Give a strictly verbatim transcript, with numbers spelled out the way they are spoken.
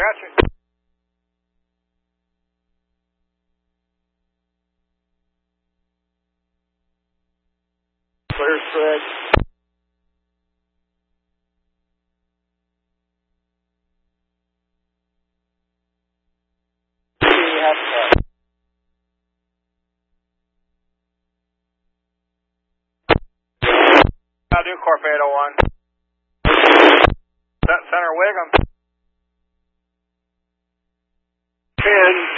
got you. Clear spread. I'll do Corp eight oh one. Center Wiggum. ten.